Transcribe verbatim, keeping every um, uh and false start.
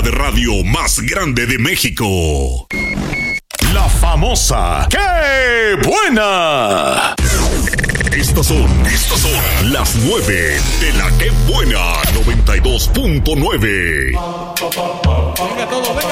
de radio más grande de México. La famosa ¡Qué buena! Estos son, estos son las nueve de la Qué Buena noventa y dos punto nueve. Venga todo, venga.